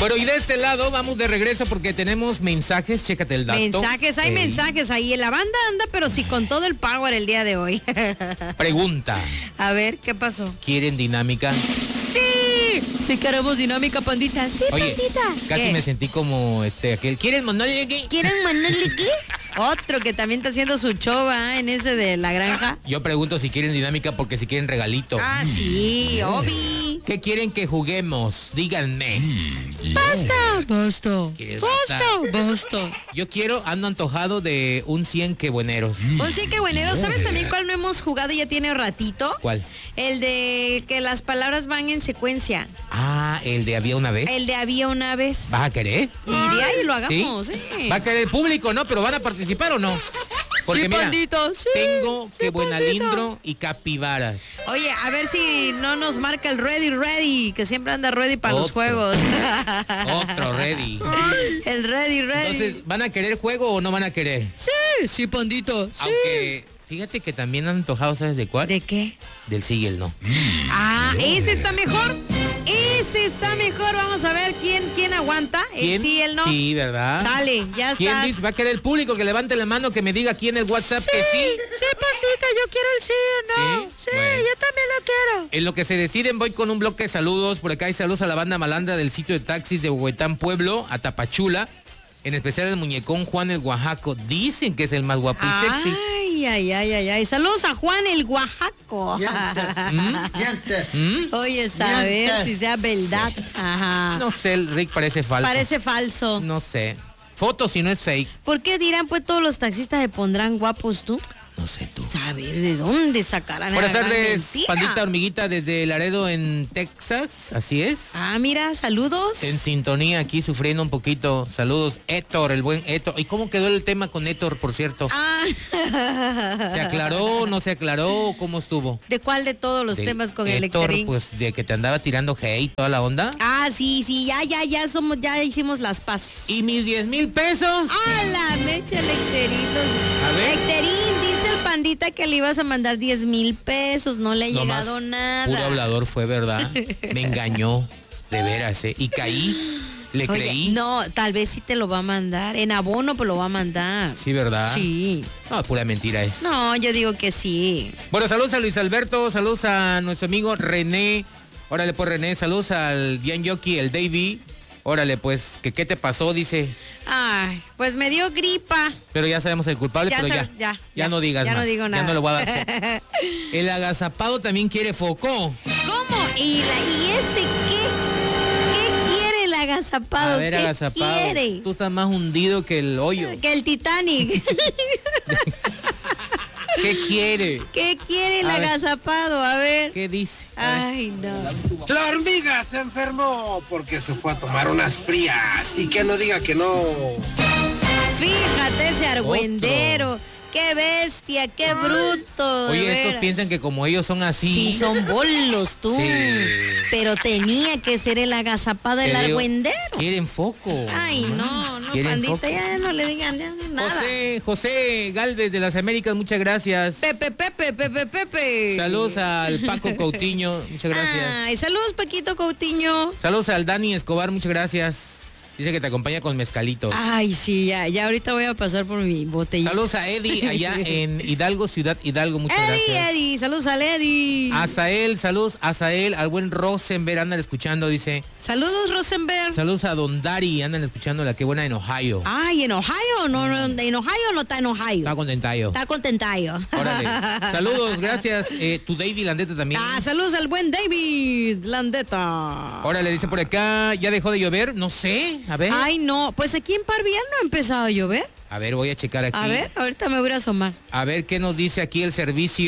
Bueno, y de este lado vamos de regreso porque tenemos mensajes, chécate el dato. Hay mensajes ahí. La banda anda, pero sí con todo el power el día de hoy. Pregunta. A ver, ¿qué pasó? ¿Quieren dinámica? Sí, sí queremos dinámica, pandita. Sí, oye, pandita. Casi ¿Qué? me sentí como aquel. ¿Quieren monólogo? ¿Quieren monólogo? Otro que también está haciendo su show, ¿eh? En ese de la granja. Yo pregunto si quieren dinámica porque si quieren regalito. Ah, sí, Obi. ¿Qué quieren que juguemos? Díganme. Basta. ¿Quieres basta? Yo ando antojado de un 100 quebueneros. Un sí que buenero. ¿Sabes también cuál no hemos jugado y ya tiene ratito? ¿Cuál? El de que las palabras van en secuencia. Ah, el de había una vez. El de había una vez. ¿Vas a querer? Iría y lo hagamos, ¿sí? Va a querer el público, ¿no? Pero van a participar o no. Porque sí, mira, pandito, sí, tengo sí, que buenalindro y capibaras. Oye, a ver si no nos marca el ready, que siempre anda ready para los juegos. Otro ready. El ready. Entonces, ¿van a querer juego o no van a querer? Sí, pandito, sí. Aunque, fíjate que también han antojado, ¿sabes de cuál? ¿De qué? Del sí y el no. Ah, ese está mejor. Vamos a ver quién aguanta. ¿Quién? El sí y el no. Sí, ¿verdad? Sale, ya ¿Quién estás. dice? Va a querer el público que levante la mano, que me diga aquí en el WhatsApp que sí. Sí, pandita, yo quiero el sí y el no. ¿Sí? Sí, Bueno. yo también lo quiero. En lo que se deciden voy con un bloque de saludos. Por acá hay saludos a la banda malandra del sitio de taxis de Huehuetán Pueblo, a Tapachula. En especial el muñecón Juan el Oaxaco. Dicen que es el más guapo y sexy. Ay. Saludos a Juan el Oaxaco. Oye, saber si sea verdad. Ajá. No sé, el Rick parece falso. Parece falso. No sé. Foto si no es fake. ¿Por qué dirán pues todos los taxistas se pondrán guapos tú? No sé tú. Saber de dónde sacarán. Buenas la gran tardes, mentira. pandita hormiguita desde Laredo en Texas. Así es. Ah, mira, saludos. En sintonía aquí sufriendo un poquito. Saludos, Héctor, el buen Héctor. ¿Y cómo quedó el tema con Héctor, por cierto? ¿Se aclaró, no se aclaró? ¿Cómo estuvo? ¿De cuál de todos los temas con el Héctor, Héctorín? pues de que te andaba tirando hate, toda la onda. Ah, sí, ya hicimos las paces. ¿Y mis 10,000 pesos? ¡Ah, la mecha, Lecterito! A ver. Lecterín, dice el pandita que le ibas a mandar 10,000 pesos, no le ha llegado nada. Puro hablador fue, ¿verdad? Me engañó, de veras, ¿eh? Y caí, le Oye, creí. no, tal vez sí te lo va a mandar. En abono, pues lo va a mandar. Sí, ¿verdad? Sí. No, pura mentira es. No, yo digo que sí. Bueno, saludos a Luis Alberto, saludos a nuestro amigo René. Órale, pues, René, saludos al Dian Yoki, el Davey. Órale, pues, que qué te pasó, dice. Ay, pues me dio gripa. Pero ya sabemos el culpable, pero ya no digas ya más. no digo nada. Ya no le voy a dar. El agazapado también quiere foco. ¿Cómo? ¿Y ese qué? ¿Qué quiere el agazapado? A ver, ¿Qué agazapado. quiere? Tú estás más hundido que el hoyo. Que el Titanic. ¿Qué quiere? ¿Qué quiere el A ver. agazapado? A ver. ¿Qué dice? Ay, no. La hormiga se enfermó porque se fue a tomar unas frías. Y que no diga que no. Fíjate ese argüendero. Qué bestia, qué bruto. de Oye, estos veras. piensan que como ellos son así. Sí, son bolos tú. Sí. Pero tenía que ser el agazapado, el Te digo, argüendero. Quieren foco. Ay, no, ¿Quieren pandita, foco? ya no le digan ya nada. José Galvez de las Américas, muchas gracias. Pepe. Saludos al Paco Coutinho, muchas gracias. Ay, saludos, Paquito Coutinho. Saludos al Dani Escobar, muchas gracias. Dice que te acompaña con mezcalitos. Ay, sí, ya ahorita voy a pasar por mi botella. Saludos a Eddie allá en Hidalgo, Ciudad Hidalgo, muchas gracias. Eddie, saludos al Eddie. Azael, saludos a Azael, al buen Rosenberg, andan escuchando, dice. Saludos, Rosenberg. Saludos a Don Dari, andan escuchando la que buena en Ohio. Ay, ¿en Ohio? No, en Ohio no está en Ohio. Está contentayo. Está contentayo. Órale. Saludos, gracias. Tu David Landeta también. Saludos al buen David Landeta. Órale, dice por acá, ¿ya dejó de llover? No sé, a ver. Ay, no, pues aquí en Parvial no ha empezado a llover. A ver, voy a checar aquí. A ver, ahorita me voy a asomar. A ver qué nos dice aquí el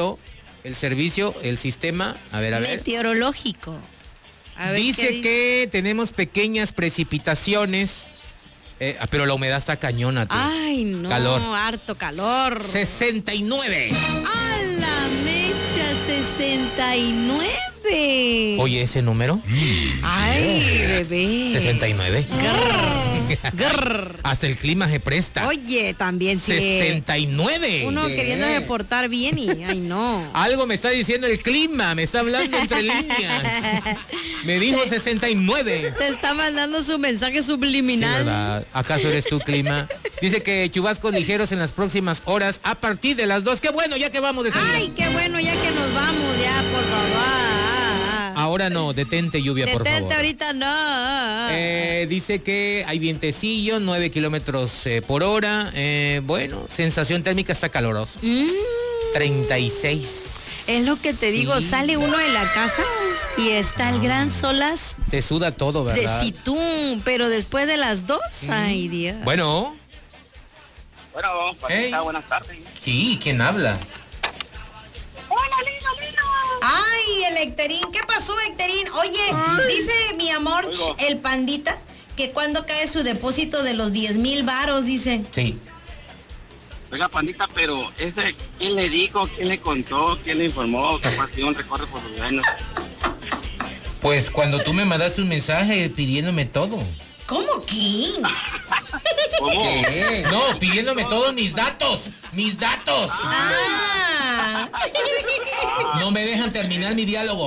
sistema. A ver. Meteorológico. A ver, Dice que tenemos pequeñas precipitaciones, pero la humedad está cañona. Tú. Ay, no, Calor. harto calor. 69. ¡A la mecha! 69. 69. Oye, ese número. Ay, bebé. 69. Grrr. Hasta el clima se presta. Oye, también sí. 69. Uno queriéndose portar bien y, ay, no. Algo me está diciendo el clima, me está hablando entre líneas. Me dijo 69. Te está mandando su mensaje subliminal. Sí, ¿verdad? ¿Acaso eres tú, clima? Dice que chubascos ligeros en las próximas horas a partir de las 2. ¡Qué bueno, ya que vamos de salida! Ay, qué bueno, ya que nos vamos, ya, por favor. Ahora no, detente lluvia, por favor. Detente ahorita, no. Dice que hay vientecillo, 9 kilómetros por hora. Bueno, sensación térmica está caloroso. 36. Es lo que te digo, sale uno de la casa y está el gran solazo. Te suda todo, ¿verdad? Si tú, pero después de las 2, ay, Dios. Bueno. Bueno, Hey. Buenas tardes. Sí, ¿quién habla? Hola, Lino. Ay, el Hectorín, ¿qué pasó, Hectorín? Oye, dice mi amor, Oigo. el pandita, que cuando cae su depósito de los 10,000 varos, dice. Sí. Oiga, pandita, pero ese, ¿quién le dijo? ¿Quién le contó? ¿Quién le informó? Capaz que un recorre por los buenos. Pues cuando tú me mandaste un mensaje pidiéndome todo. ¿Cómo que? ¿Cómo? No, pidiéndome todos mis datos. Mis datos. Ah. No me dejan terminar mi diálogo.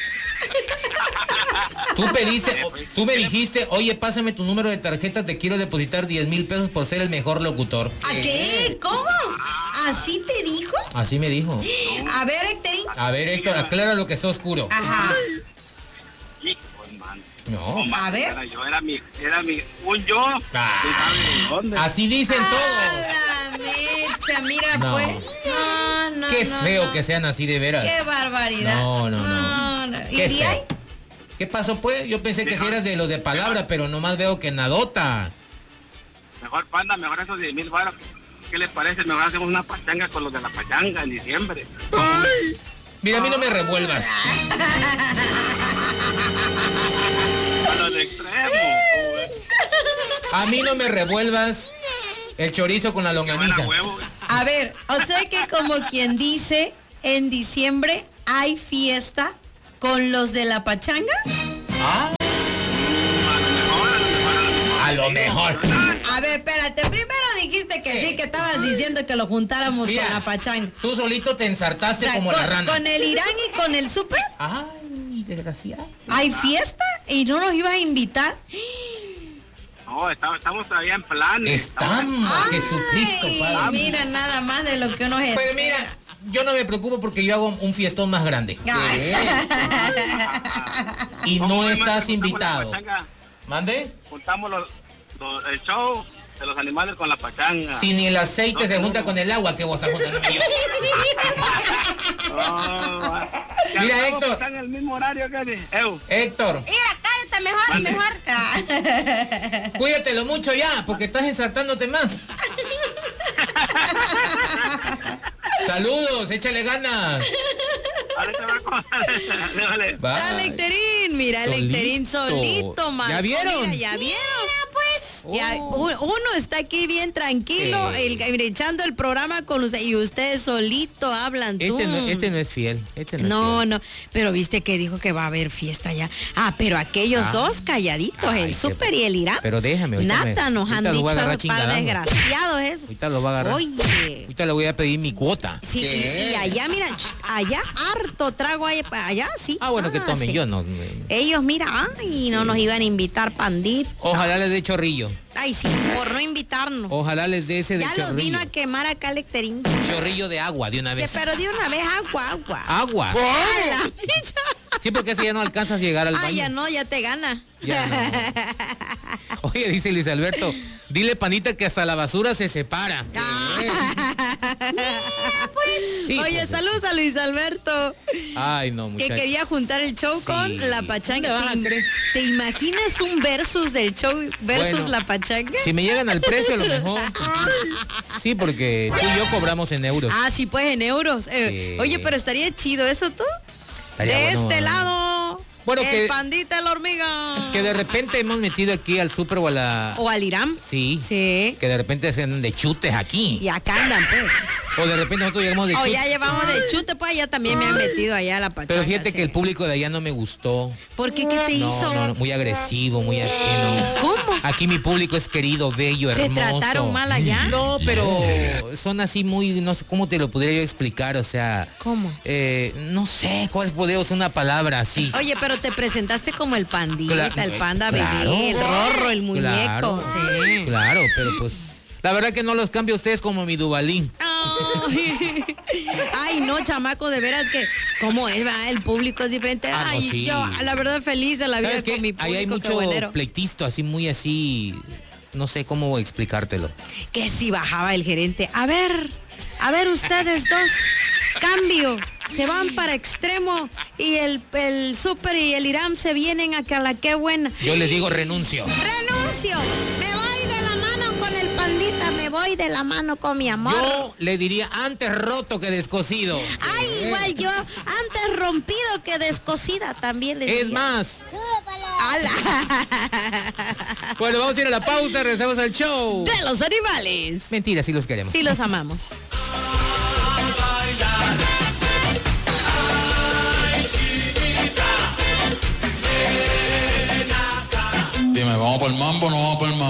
Tú me dijiste, oye, pásame tu número de tarjeta, te quiero depositar 10,000 pesos por ser el mejor locutor. ¿A qué? ¿Cómo? ¿Así te dijo? Así me dijo. A ver, Hectorín. A ver, Héctor, aclara lo que está oscuro. Ajá. Hijo, hermano. No. A ver. Era mi, un yo. Ah. ¿Quién sabe de dónde? Así dicen A todos. la mecha, mira No. pues. No. Qué feo que sean así de veras. Qué barbaridad. No. ¿Y Qué de ahí? feo. ¿Qué pasó, pues? Yo pensé que si eras de los de palabra, pero nomás veo que nadota. Mejor, panda, mejor esos 10,000 varos. ¿Qué les parece? Mejor hacemos una pachanga con los de la pachanga en diciembre. Mira, a mí no me revuelvas. A los extremos. A mí no me revuelvas el chorizo con la longaniza. Huevo. A ver, o sea que como quien dice, en diciembre hay fiesta con los de la pachanga. Ah, a lo mejor. A ver, espérate, primero dijiste que sí, que estabas diciendo que lo juntáramos Mira, con la pachanga. tú solito te ensartaste O sea, como la rana. con el Irán y con el súper Ay, desgraciado. hay fiesta y no nos ibas a invitar. No, estamos todavía en planes. Estamos, Jesucristo, Ay, Padre. mira nada más de lo que uno es. Pues mira, yo no me preocupo porque yo hago un fiestón más grande. Y no estás invitado. ¿Mande? Juntamos el show de los animales con la pachanga. Si ni el aceite se junta con el agua, ¿qué vas a juntar? No, Mira, Héctor. Están en el mismo horario que Héctor, Mira, cállate mejor. cuídatelo mucho ya, porque estás ensartándote más. Saludos, échale ganas. Dale. Bye. Dale, Hectorín, mira, el Hectorín solito, man. ¿Ya vieron? Mira, ¿ya vieron? Mira, pues. Ya, Oh. uno está aquí bien tranquilo, Sí. echando el programa con usted, y ustedes solito hablan tú. Este no es fiel. Este no, es fiel. No, pero viste que dijo que va a haber fiesta ya. Ah, pero aquellos dos calladitos, Ay, el qué- súper y el Irán. Pero déjame, ahorita Nada nos han ahorita lo dicho voy a agarrar los par chingadazos. desgraciados esos. Ahorita lo va a agarrar. Oye. Ahorita le voy a pedir mi cuota. Sí, y allá, mira, allá harto trago allá, sí. Ah, bueno, que tomen, sí. yo no. Ellos, mira, ay, no nos iban a invitar panditos. Ojalá les dé chorrillo. Ay, sí, por no invitarnos. Ojalá les dé ese de Ya los chorrillo. vino a quemar acá el Hectorín. Chorrillo de agua de una vez. Pero de una vez agua. Agua. ¡A la mecha! Sí, porque ese ya no alcanzas a llegar al baño. Ah, ya no, ya te gana. Ya no. Oye, dice Luis Alberto, dile panita que hasta la basura se separa. Sí, Oye, pues, saludos a Luis Alberto, Ay, no, que muchacho. quería juntar el show Sí. con la pachanga. ¿Dónde vas a creer? ¿Te imaginas un versus del show versus Bueno, la pachanga? Si me llegan al precio, a lo mejor. Sí, porque tú y yo cobramos en euros. Ah, sí, pues en euros. Sí. Oye, pero estaría chido eso tú. Estaría De bueno, este lado. Bueno, el pandita de la hormiga. Que de repente hemos metido aquí al súper o a la... O al Irán. Sí. Sí. Que de repente se andan de chutes aquí. Y acá andan, pues. O de repente nosotros llegamos de chute. O ya llevamos de chute, pues allá también me han metido allá a la pachanga. Pero fíjate sí. que el público de allá no me gustó. ¿Por qué? ¿Qué te hizo? No, muy agresivo, muy así, ¿no? ¿Cómo? Aquí mi público es querido, bello, hermoso. ¿Te trataron mal allá? No, pero son así muy, no sé cómo te lo podría yo explicar, o sea... ¿Cómo? No sé, ¿cuál podría usar una palabra así? Oye, pero te presentaste como el pandita, el panda claro, bebé, el rorro, el muñeco. Claro, sí. claro, pero pues... La verdad que no los cambio a ustedes como mi Dubalín. Ay, no, chamaco, de veras que, ¿cómo es? Va? El público es diferente. Ay, no, sí. yo, la verdad, feliz de la vida ¿Sabes qué? con mi público. Ahí hay mucho buenero. pleitisto, así muy así... No sé cómo explicártelo. Que si bajaba el gerente. A ver ustedes dos, cambio. Se van para extremo y el súper y el Irán se vienen a la qué buena. Yo les digo renuncio. ¡Renuncio! Me voy de la mano con el pandita, me voy de la mano con mi amor. Yo le diría antes roto que descosido. Ay, igual yo, antes rompido que descosida también le diría. Es más. ¡Hala! Bueno, vamos a ir a la pausa, regresamos al show. De los animales. Mentira, sí los queremos. Sí los amamos. Dime, ¿vamos por el mambo o no vamos por el mambo?